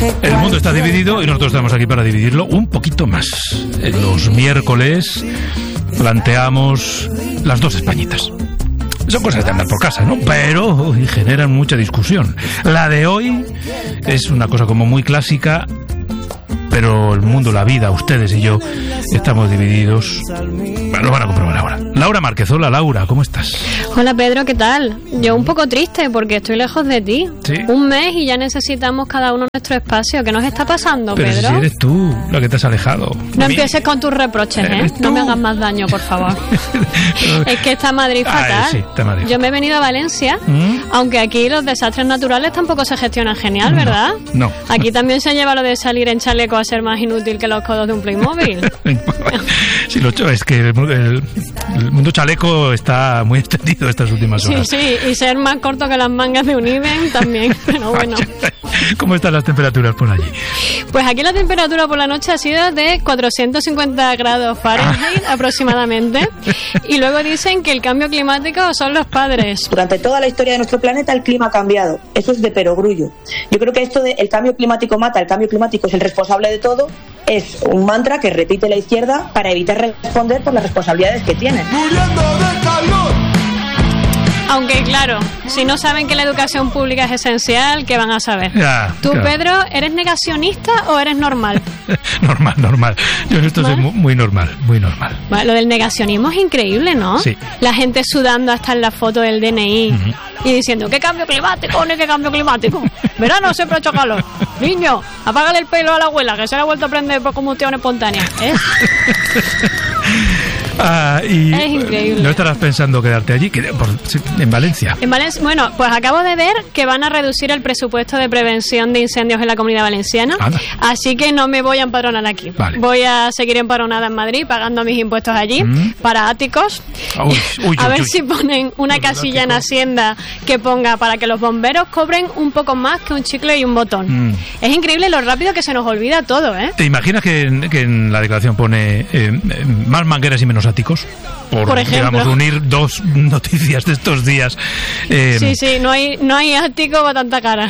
El mundo está dividido y nosotros estamos aquí para dividirlo un poquito más. Los miércoles planteamos las dos Españitas. Son cosas de andar por casa, ¿no? Pero generan mucha discusión. La de hoy es una cosa como muy clásica, pero el mundo, la vida, ustedes y yo estamos divididos. Bueno, lo van a comprobar ahora. Laura Márquez, hola Laura, ¿cómo estás? Hola Pedro, ¿qué tal? Yo un poco triste porque estoy lejos de ti. ¿Sí? Un mes y ya necesitamos cada uno nuestro espacio. ¿Qué nos está pasando, Pero Pedro? si eres tú la que te has alejado. No empieces con tus reproches, ¿eh? No me hagas más daño, por favor. Es que está Madrid fatal. Sí, está Madrid. Yo me he venido a Valencia, aunque aquí los desastres naturales tampoco se gestionan genial, ¿verdad? No. Aquí también se lleva lo de salir en chaleco a ser más inútil que los codos de un Playmobil. Sí, es que el mundo chaleco está muy extendido estas últimas horas. Sí, y ser más corto que las mangas de un Iben también, pero bueno. ¿Cómo están las temperaturas por allí? Pues aquí la temperatura por la noche ha sido de 450 grados Fahrenheit aproximadamente, y luego dicen que el cambio climático son los padres. Durante toda la historia de nuestro planeta el clima ha cambiado, eso es de perogrullo. Yo creo que esto de el cambio climático mata, el cambio climático es el responsable de todo, es un mantra que repite la izquierda para evitar responder por las responsabilidades que tienen. Aunque claro, si no saben que la educación pública es esencial, ¿qué van a saber? Ya, ¿Tú, claro. Pedro, eres negacionista o eres normal? Normal. Yo en esto soy muy normal. Bueno, lo del negacionismo es increíble, ¿no? Sí. La gente sudando hasta en la foto del DNI y diciendo, ¿qué cambio climático? No, ¿qué cambio climático? Verano siempre ha hecho calor. Niño, apágale el pelo a la abuela, que se le ha vuelto a prender por combustión espontánea. Y es increíble. ¿No estarás pensando quedarte allí? En Valencia. En Valencia, bueno, pues acabo de ver que van a reducir el presupuesto de prevención de incendios en la Comunidad Valenciana. Anda. Así que no me voy a empadronar aquí. Vale. Voy a seguir empadronada en Madrid, pagando mis impuestos allí, para áticos. A ver si ponen una casilla en Hacienda que ponga para que los bomberos cobren un poco más que un chicle y un botón. Es increíble lo rápido que se nos olvida todo, ¿eh? ¿Te imaginas que en la declaración pone más mangueras y menos áticos? Por ejemplo, digamos, unir dos noticias de estos días. Sí, no hay ático para tanta cara.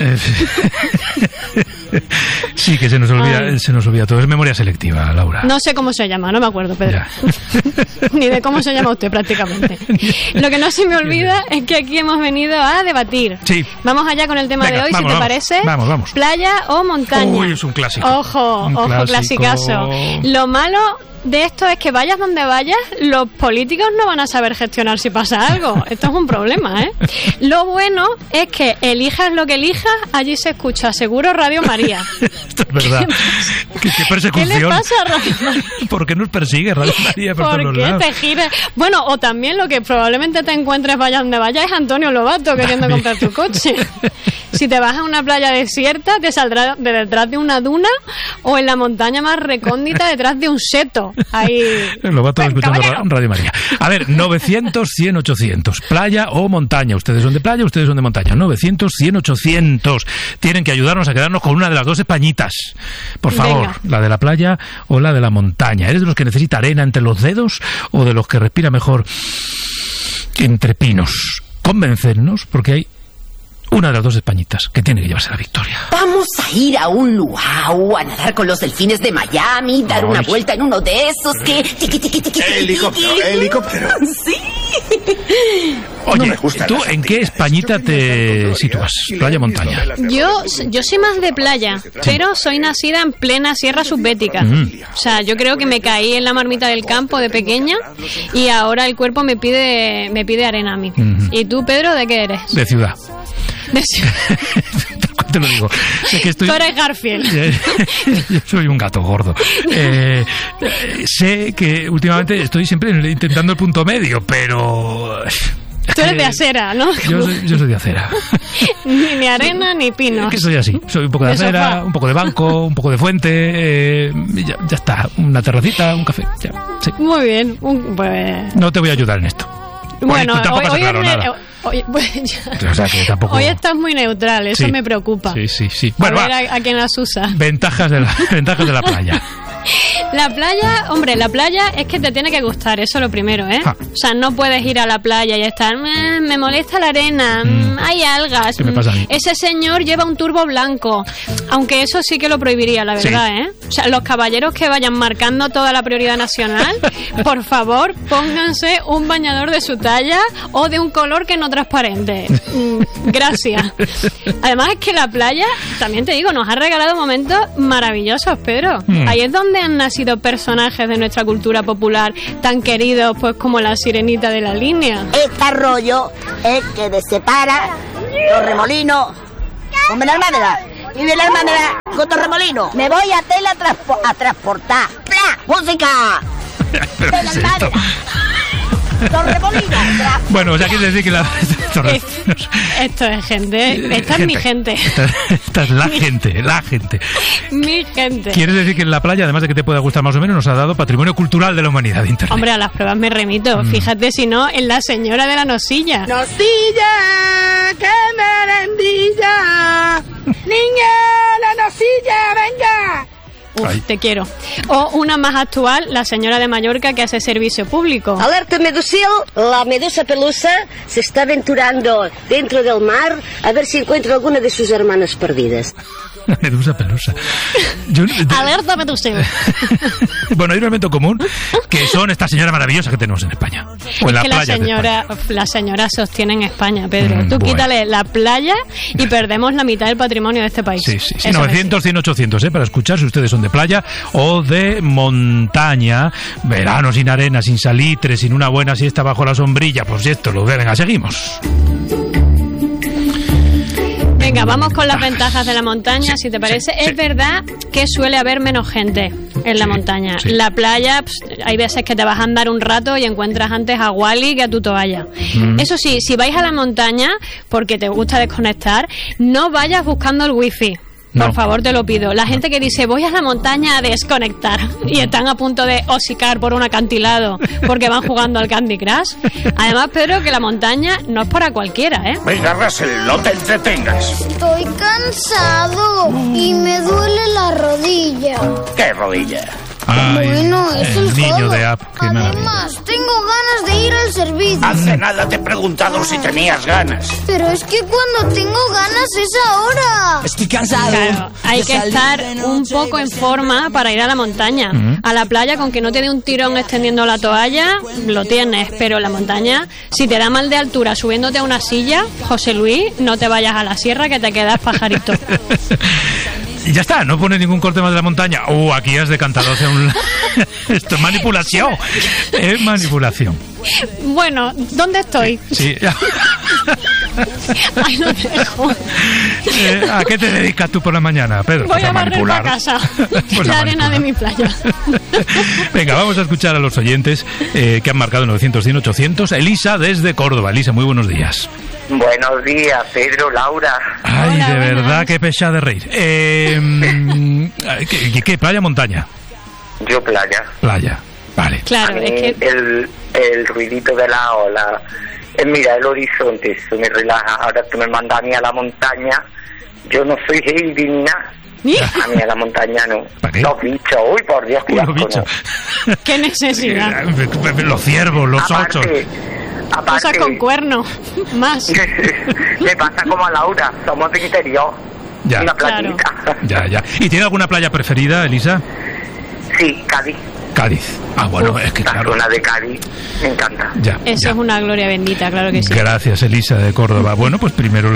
Sí, que se nos olvida todo. Es memoria selectiva, Laura. No sé cómo se llama, no me acuerdo, Pedro. Ni de cómo se llama usted prácticamente. Lo que no se me olvida es que aquí hemos venido a debatir. Sí. Vamos allá con el tema de hoy, si te parece. Vamos. ¿Playa o montaña? Uy, es un clásico. Ojo, clasicazo. Lo malo de esto es que vayas donde vayas, los políticos no van a saber gestionar si pasa algo. Esto es un problema, ¿eh? Lo bueno es que elijas lo que elijas, allí se escucha seguro Radio María. Esto es verdad. ¿Qué persecución? ¿Qué le pasa a Radio María? ¿Por qué nos persigue Radio María por todos los lados? ¿Por qué te giras? Bueno, o también lo que probablemente te encuentres vaya donde vaya es Antonio Lobato queriendo comprar tu coche. Si te vas a una playa desierta, te saldrá de detrás de una duna o en la montaña más recóndita detrás de un seto. Ahí. Lo va todo escuchando Radio María. A ver, 900-100-800. Playa o montaña. Ustedes son de playa, ustedes son de montaña. 900-100-800. Tienen que ayudarnos a quedarnos con una de las dos Españitas. Por favor, venga. La de la playa o la de la montaña. ¿Eres de los que necesita arena entre los dedos o de los que respira mejor entre pinos? Convencernos, porque hay una de las dos Españitas que tiene que llevarse la victoria. Vamos a ir a un luau, a nadar con los delfines de Miami, dar una vuelta en uno de esos que... Helicóptero. Sí. Oye, no me gusta. ¿Tú en qué Españita te sitúas? ¿Playa o montaña? Yo soy más de playa, pero soy nacida en plena Sierra Subbética. O sea, yo creo que me caí en la marmita del campo de pequeña y ahora el cuerpo me pide arena a mí. ¿Y tú, Pedro, de qué eres? De ciudad. Te lo digo. Tú eres Garfield. Yo soy un gato gordo. Sé que últimamente estoy siempre intentando el punto medio, pero... Tú eres de acera, ¿no? Yo soy de acera. Ni arena ni pino. Es que soy así. Soy un poco de acera, un poco de banco, un poco de fuente. Ya está. Una terracita, un café. Ya, sí. Muy bien. Pues... No te voy a ayudar en esto. Bueno, tú tampoco has aclarado nada. O sea, que tampoco... Hoy estás muy neutral, eso me preocupa. Sí. Bueno, a ver a quién las usa. Ventajas de la playa. La playa, hombre, la playa es que te tiene que gustar, eso es lo primero, ¿eh? O sea, no puedes ir a la playa y estar, me molesta la arena, hay algas, ¿qué me pasa a mí? Ese señor lleva un turbo blanco, aunque eso sí que lo prohibiría, la verdad, ¿eh? O sea, los caballeros que vayan marcando toda la prioridad nacional, por favor, pónganse un bañador de su talla o de un color que no transparente. Gracias. Además es que la playa, también te digo, nos ha regalado momentos maravillosos, Pedro. Ahí es donde han nacido personajes de nuestra cultura popular tan queridos, pues como la Sirenita de la Línea. Este arroyo es que separa Torremolinos con Benalmádena y Benalmádena con Torremolinos. Me voy a Tela a transportar. ¡Pla! ¡Música! Benalmádena. Bueno, o sea, quiere decir que esto es gente, esta es mi gente. Esta es la gente. Mi gente. ¿Quieres decir que en la playa, además de que te pueda gustar más o menos, nos ha dado patrimonio cultural de la humanidad de Internet? Hombre, a las pruebas me remito. Fíjate si no, en la señora de la Nosilla. ¡Nosilla! ¡Qué merendilla! ¡Niña, la Nosilla, venga! Te quiero. O una más actual, la señora de Mallorca que hace servicio público. Alerta medusil, la medusa pelusa se está aventurando dentro del mar a ver si encuentra alguna de sus hermanas perdidas. La medusa pelusa. Alerta medusil. Bueno, hay un elemento común que son estas señoras maravillosas que tenemos en España. O en la playa la señora sostiene en España, Pedro. Tú quítale la playa y perdemos la mitad del patrimonio de este país. Sí. 900, 100, 800, para escuchar si ustedes son de playa o de montaña, verano sin arena, sin salitre, sin una buena siesta bajo la sombrilla. Pues esto lo venga, seguimos. Venga, vamos con las ventajas de la montaña, si te parece. Es verdad que suele haber menos gente en la montaña. La playa, hay veces que te vas a andar un rato y encuentras antes a Wally que a tu toalla. Eso sí, si vais a la montaña porque te gusta desconectar, no vayas buscando el wifi. Por favor, te lo pido. La gente que dice, voy a la montaña a desconectar y están a punto de hocicar por un acantilado porque van jugando al Candy Crush. Además, Pedro, que la montaña no es para cualquiera, ¿eh? Venga, Russell, no te entretengas. Estoy cansado y me duele la rodilla. ¿Qué rodilla? Ay, bueno, es el niño codo. de App, qué maravilla. Además, tengo ganas de ir al servicio. Hace nada te he preguntado si tenías ganas. Pero es que cuando tengo ganas es ahora. Estoy cansado. Claro, hay que estar un poco en forma para ir a la montaña. A la playa, con que no te dé un tirón extendiendo la toalla, lo tienes. Pero la montaña, si te da mal de altura subiéndote a una silla, José Luis, no te vayas a la sierra que te quedas pajarito. Y ya está, no pone ningún corte más de la montaña. Aquí has decantado hacia un... Esto es manipulación. Es manipulación. Bueno, ¿dónde estoy? Sí. Ay, no te dejo. ¿A qué te dedicas tú por la mañana, Pedro? Voy pues a barrer para casa. Pues la arena de mi playa. Venga, vamos a escuchar a los oyentes que han marcado 900, 100, 800. Elisa desde Córdoba. Elisa, muy buenos días. Buenos días, Pedro, Laura. Ay, hola, de verdad, qué pesada de reír. ¿Qué? ¿Playa o montaña? Yo playa. Playa, vale. Claro, es que... El ruidito de la ola, mira, el horizonte, eso me relaja. Ahora tú me mandas a mí a la montaña, yo no soy digna. A mí a la montaña no. Los bichos, uy, por Dios, que los bichos. No. Qué necesidad. Los ciervos, los osos. Cosas con cuernos, más. Le pasa como a Laura, somos de interior. Ya. Una playita. Claro. Ya. ¿Y tiene alguna playa preferida, Elisa? Sí, Cádiz. Cádiz. Bueno, es que claro. La zona de Cádiz me encanta. Eso es una gloria bendita, claro que sí. Gracias, Elisa de Córdoba. Bueno, pues primero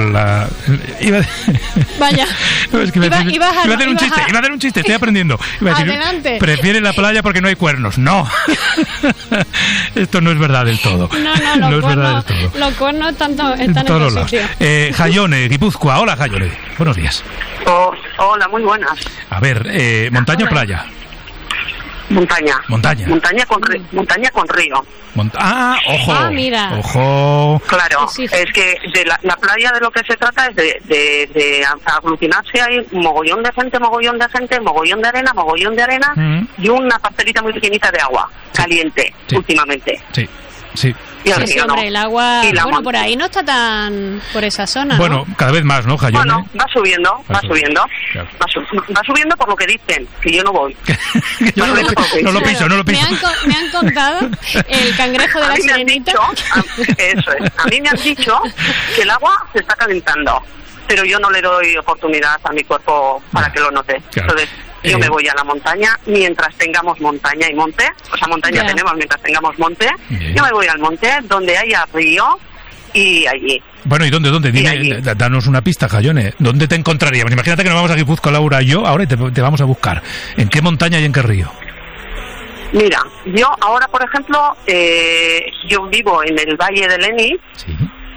Vaya. No, es que iba a hacer un chiste, estoy aprendiendo. Adelante. Prefiere la playa porque no hay cuernos. No. Esto no es verdad del todo. No es verdad del todo. Los cuernos están en todos lados. Jayone, Guipúzcoa. Hola, Jayone. Buenos días. Hola, muy buenas. A ver, ¿montaña o playa? Montaña. Montaña con río. Ojo. Mira. Ojo. Claro, sí. Es que de la playa de lo que se trata es de aglutinarse. Hay mogollón de gente, mogollón de arena y una parcelita muy pequeñita de agua caliente, últimamente. Sí. Y el sí, río hombre, no. el agua, Y la bueno, por ahí no está tan por esa zona. Bueno, ¿no? cada vez más, ¿no, Jayone? Bueno, va subiendo. Claro. Va subiendo por lo que dicen, que yo no voy. Yo no lo piso. Me han contado el cangrejo de la Sirenita. Eso es. A mí me han dicho que el agua se está calentando, pero yo no le doy oportunidad a mi cuerpo para que lo note. Claro. Entonces, yo me voy a la montaña mientras tengamos montaña y monte. O sea, montaña tenemos mientras tengamos monte. Bien. Yo me voy al monte donde haya río y allí. Bueno, ¿y dónde? Dime, danos una pista, Jayone. ¿Dónde te encontraríamos? Imagínate que nos vamos a Guipúzcoa, Laura y yo, ahora te vamos a buscar. ¿En qué montaña y en qué río? Mira, yo ahora, por ejemplo, yo vivo en el Valle de Leni. Sí.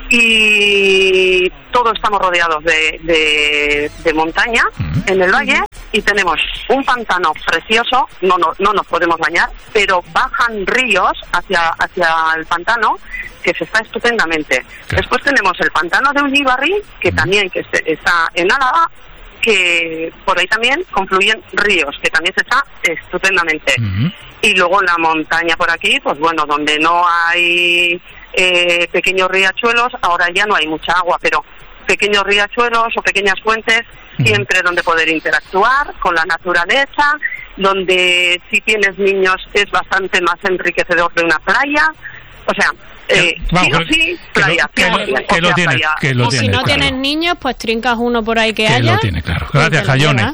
Y todos estamos rodeados de montaña en el valle y tenemos un pantano precioso, no nos podemos bañar, pero bajan ríos hacia el pantano que se está estupendamente. Claro. Después tenemos el pantano de Ullíbarri, que también está en Álava, que por ahí también confluyen ríos, que también se está estupendamente. Y luego en la montaña por aquí, pues bueno, donde no hay pequeños riachuelos, ahora ya no hay mucha agua, pero pequeños riachuelos o pequeñas fuentes, siempre donde poder interactuar con la naturaleza, donde si tienes niños es bastante más enriquecedor de una playa, o sea, playa. O si no tienes niños, pues trincas uno por ahí que haya. Lo tiene, claro. Gracias, Jayone.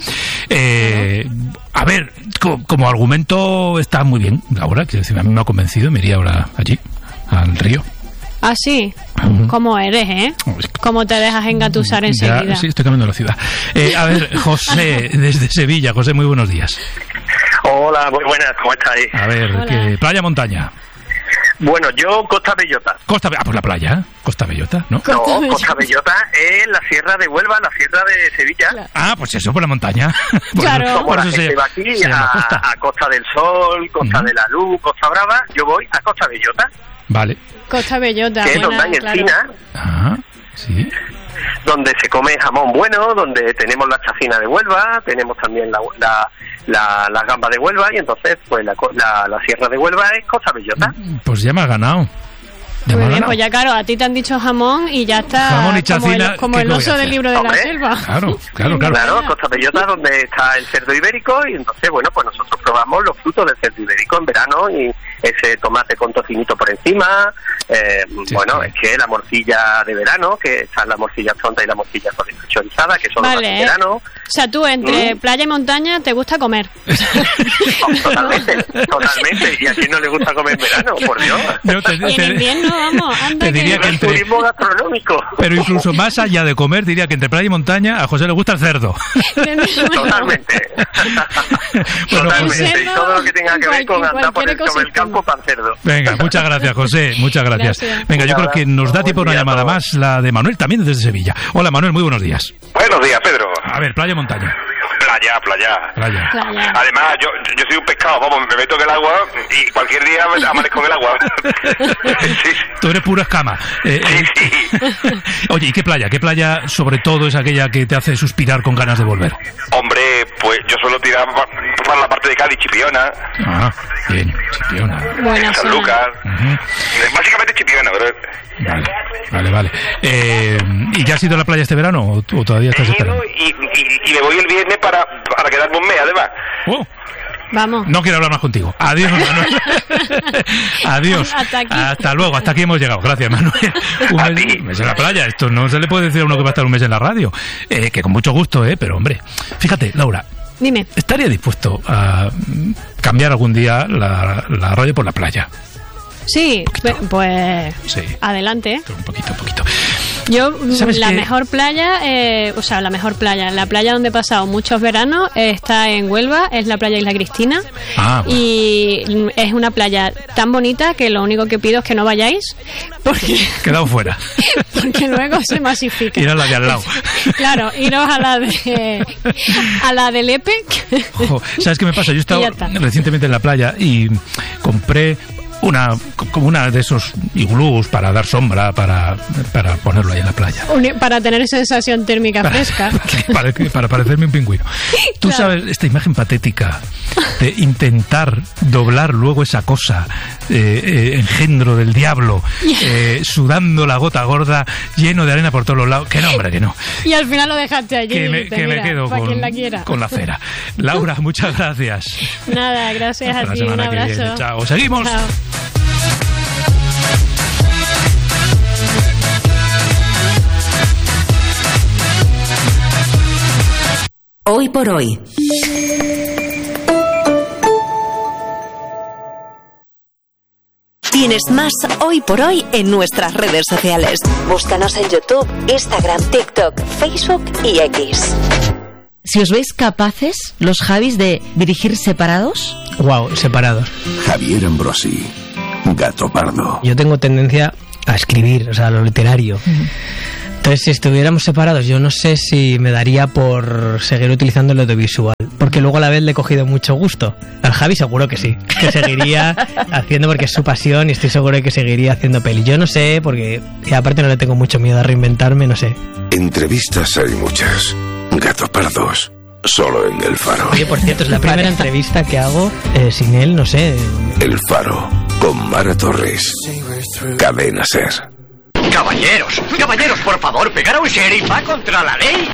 A ver, como argumento está muy bien, Laura, que a mí me ha convencido, me iría ahora allí, al río. Ah, sí. ¿Cómo eres, eh? ¿Cómo te dejas engatusar enseguida? Sí, estoy cambiando la ciudad. A ver, José, desde Sevilla. José, muy buenos días. Hola, muy buenas, ¿cómo estáis? A ver, playa, montaña. Bueno, yo Costa Bellota. Pues la playa, ¿eh? Costa Bellota, ¿no? No, Costa Bellota es la sierra de Huelva, la sierra de Sevilla. Claro. Ah, pues eso, por la montaña. Claro. Como la gente va aquí a Costa del Sol, Costa de la Luz, Costa Brava, yo voy a Costa Bellota. Vale. Costa Bellota. Que es donde hay encina. Ah, sí. Donde se come jamón bueno, donde tenemos la chacina de Huelva, tenemos también las gambas de Huelva, y entonces pues la sierra de Huelva es Costa Bellota. Pues ya me ha ganado. Muy bien, pues ya claro, a ti te han dicho jamón y ya está. Jamón y chacina, como el oso del libro de la selva. Claro, Costa Bellota, donde está el cerdo ibérico, y entonces, bueno, pues nosotros probamos los frutos del cerdo ibérico en verano, y ese tomate con tocinito por encima, es que la morcilla de verano, que está la morcilla tonta y la morcilla chorizada, que son las de verano. O sea, tú entre playa y montaña te gusta comer. Totalmente. ¿Y a quién no le gusta comer en verano? Por Dios. Y en invierno, vamos, anda. Te diría que entre turismo gastronómico. Pero incluso más allá de comer, diría que entre playa y montaña a José le gusta el cerdo. Totalmente. Totalmente. Y todo lo que tenga que ver con andar por el campo para el cerdo. Venga, muchas gracias, José. Muchas gracias. Venga, yo creo que nos da tiempo una llamada más, la de Manuel, también desde Sevilla. Hola, Manuel, muy buenos días. Buenos días, Pedro. A ver, playa o montaña. Playa. Además, yo soy un pescado, vamos, me meto en el agua y cualquier día me amanezco en el agua. Sí. Tú eres pura escama. Sí. Oye, ¿y qué playa? ¿Qué playa sobre todo es aquella que te hace suspirar con ganas de volver? Hombre, pues yo suelo tirar para la parte de Cádiz, Chipiona. Ah, bien, Chipiona. Buena San Lucas. Básicamente Chipiona, pero... Vale. ¿Y ya has ido a la playa este verano o todavía estás esperando? Y me voy el viernes para quedarme un mes, además. Vamos. No quiero hablar más contigo. Adiós, Manuel. Adiós. Hasta luego. Hasta aquí hemos llegado. Gracias, Manuel. Un mes en la playa. Esto no se le puede decir a uno que va a estar un mes en la radio. Que con mucho gusto, pero hombre. Fíjate, Laura. Dime. ¿Estaría dispuesto a cambiar algún día la radio por la playa? Sí, pues sí. Adelante. Un poquito. Yo, la mejor playa, la playa donde he pasado muchos veranos está en Huelva, es la playa Isla Cristina. Y es una playa tan bonita que lo único que pido es que no vayáis, porque... Quedado fuera. Porque luego se masifica. Ir a la de al lado. Claro, iros a la de Lepe. ¿Sabes qué me pasa? Yo he estado recientemente en la playa y compré como una de esos iglús para dar sombra, para ponerlo ahí en la playa. Para tener sensación térmica fresca. Para parecerme un pingüino. Tú sabes esta imagen patética de intentar doblar luego esa cosa, engendro del diablo, sudando la gota gorda, lleno de arena por todos los lados. Que no, hombre, que no. Y al final lo dejaste allí. Que me quedo con la cera. Laura, muchas gracias. Nada, gracias a ti. Un abrazo. Chao. Seguimos. Chao. Hoy por hoy. Tienes más Hoy por Hoy en nuestras redes sociales. Búscanos en YouTube, Instagram, TikTok, Facebook y X. Si os veis capaces, los Javis, de dirigir separados. Wow, separados. Javier Ambrosi, Gato Pardo. Yo tengo tendencia a escribir, o sea, a lo literario. Entonces, si estuviéramos separados, yo no sé si me daría por seguir utilizando el audiovisual, porque luego a la vez le he cogido mucho gusto. Al Javi seguro que sí, que seguiría haciendo, porque es su pasión, y estoy seguro de que seguiría haciendo peli. Yo no sé, porque y aparte no le tengo mucho miedo a reinventarme, no sé. Entrevistas hay muchas. Gato Pardos, solo en El Faro. Oye, por cierto, es la primera entrevista que hago sin él, no sé. El Faro, con Mara Torres. Cadena Ser. Caballeros, por favor, pegar a un sheriff va contra la ley.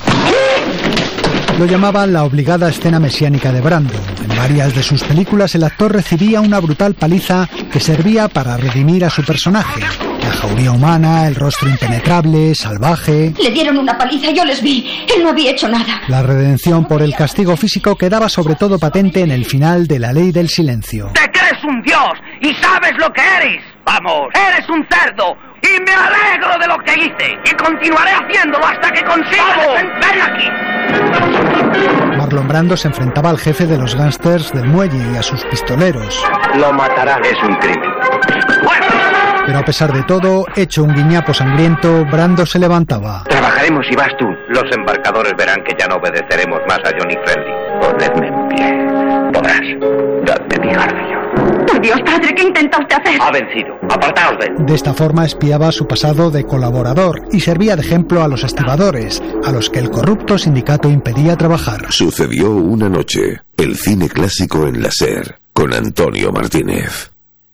Lo llamaban la obligada escena mesiánica de Brando. En varias de sus películas el actor recibía una brutal paliza que servía para redimir a su personaje. La jauría humana, el rostro impenetrable, salvaje. Le dieron una paliza, yo les vi. Él no había hecho nada. La redención por el castigo físico quedaba sobre todo patente en el final de La Ley del Silencio. ¡Te crees un dios y sabes lo que eres! ¡Vamos! ¡Eres un cerdo! ¡Y me alegro de lo que hice! ¡Y continuaré haciéndolo hasta que consiga defenderme aquí! Marlon Brando se enfrentaba al jefe de los gángsters del muelle y a sus pistoleros. Lo matarán, es un crimen. Pero a pesar de todo, hecho un guiñapo sangriento, Brando se levantaba. Trabajaremos y vas tú. Los embarcadores verán que ya no obedeceremos más a Johnny Friendly. Ponedme en pie. Podrás. Dadme mi gardillo. ¡Por Dios, padre! ¿Qué intenta usted hacer? Ha vencido. Apartaos de él. De esta forma espiaba su pasado de colaborador y servía de ejemplo a los estibadores, a los que el corrupto sindicato impedía trabajar. Sucedió una noche. El cine clásico en la SER, con Antonio Martínez.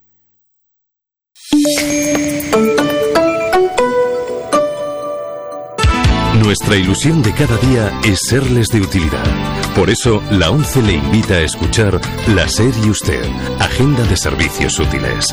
Nuestra ilusión de cada día es serles de utilidad. Por eso, la ONCE le invita a escuchar La SER y Usted, Agenda de Servicios Útiles.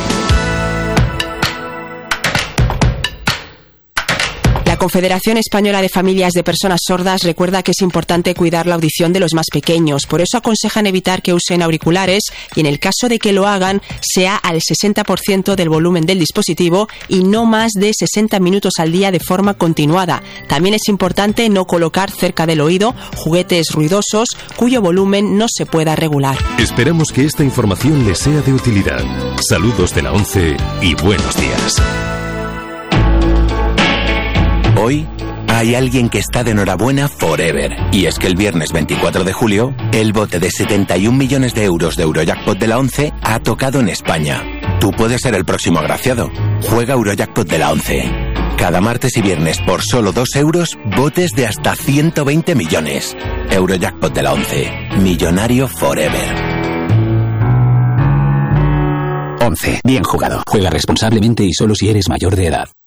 La Confederación Española de Familias de Personas Sordas recuerda que es importante cuidar la audición de los más pequeños. Por eso aconsejan evitar que usen auriculares y, en el caso de que lo hagan, sea al 60% del volumen del dispositivo y no más de 60 minutos al día de forma continuada. También es importante no colocar cerca del oído juguetes ruidosos cuyo volumen no se pueda regular. Esperamos que esta información les sea de utilidad. Saludos de la ONCE y buenos días. Hoy hay alguien que está de enhorabuena forever. Y es que el viernes 24 de julio, el bote de 71 millones de euros de Eurojackpot de la ONCE ha tocado en España. Tú puedes ser el próximo agraciado. Juega Eurojackpot de la ONCE. Cada martes y viernes por solo 2 euros, botes de hasta 120 millones. Eurojackpot de la ONCE. Millonario forever. 11. Bien jugado. Juega responsablemente y solo si eres mayor de edad.